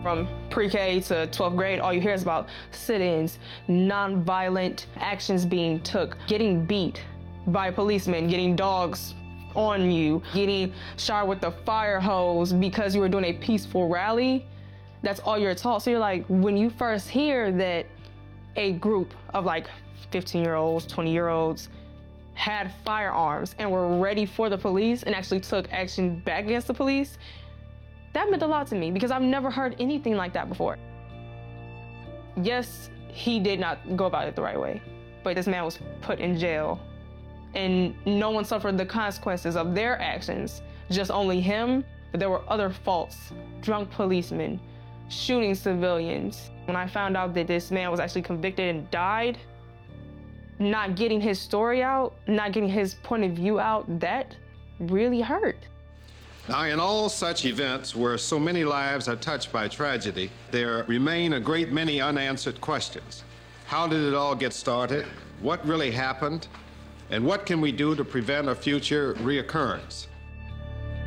From pre-K to 12th grade, all you hear is about sit-ins, non-violent actions being took, getting beat by policemen, getting dogs on you, getting shot with the fire hose because you were doing a peaceful rally. That's all you're taught. So you're like, when you first hear that a group of like 15-year-olds, 20-year-olds had firearms and were ready for the police and actually took action back against the police, that meant a lot to me because I've never heard anything like that before. Yes, he did not go about it the right way, but this man was put in jail and no one suffered the consequences of their actions, just only him. But there were other faults, drunk policemen, shooting civilians. When I found out that this man was actually convicted and died, not getting his story out, not getting his point of view out, that really hurt. Now, in all such events where so many lives are touched by tragedy, there remain a great many unanswered questions. How did it all get started? What really happened? And what can we do to prevent a future reoccurrence?